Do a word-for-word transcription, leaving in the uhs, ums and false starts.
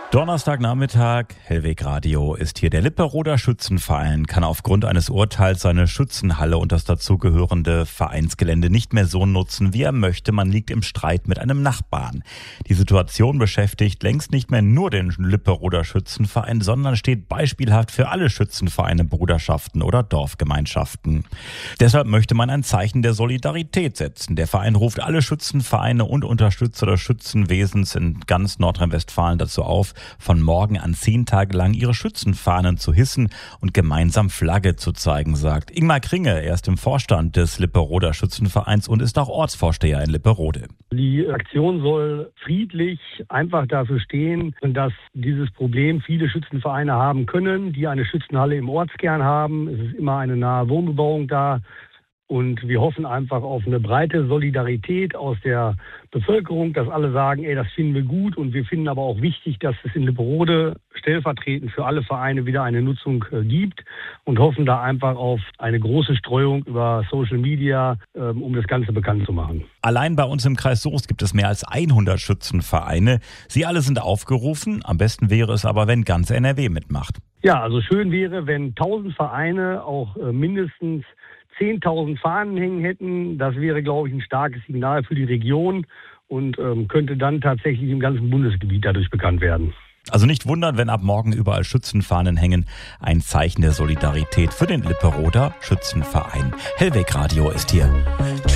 Donnerstagnachmittag, Hellweg Radio ist hier. Der Lipperoder Schützenverein kann aufgrund eines Urteils seine Schützenhalle und das dazugehörende Vereinsgelände nicht mehr so nutzen, wie er möchte. Man liegt im Streit mit einem Nachbarn. Die Situation beschäftigt längst nicht mehr nur den Lipperoder Schützenverein, sondern steht beispielhaft für alle Schützenvereine, Bruderschaften oder Dorfgemeinschaften. Deshalb möchte man ein Zeichen der Solidarität setzen. Der Verein ruft alle Schützenvereine und Unterstützer des Schützenwesens in ganz Nordrhein-Westfalen dazu auf, von morgen an zehn Tage lang ihre Schützenfahnen zu hissen und gemeinsam Flagge zu zeigen, sagt Ingmar Kringe. Er ist im Vorstand des Lipperoder Schützenvereins und ist auch Ortsvorsteher in Lipperode. Die Aktion soll friedlich einfach dafür stehen, dass dieses Problem viele Schützenvereine haben können, die eine Schützenhalle im Ortskern haben. Es ist immer eine nahe Wohnbebauung da. Und wir hoffen einfach auf eine breite Solidarität aus der Bevölkerung, dass alle sagen, ey, das finden wir gut. Und wir finden aber auch wichtig, dass es in Lipperode stellvertretend für alle Vereine wieder eine Nutzung äh, gibt und hoffen da einfach auf eine große Streuung über Social Media, äh, um das Ganze bekannt zu machen. Allein bei uns im Kreis Soest gibt es mehr als hundert Schützenvereine. Sie alle sind aufgerufen. Am besten wäre es aber, wenn ganz N R W mitmacht. Ja, also schön wäre, wenn tausend Vereine auch äh, mindestens zehntausend Fahnen hängen hätten. Das wäre, glaube ich, ein starkes Signal für die Region und ähm, könnte dann tatsächlich im ganzen Bundesgebiet dadurch bekannt werden. Also nicht wundern, wenn ab morgen überall Schützenfahnen hängen. Ein Zeichen der Solidarität für den Lipperoder Schützenverein. Hellweg Radio ist hier.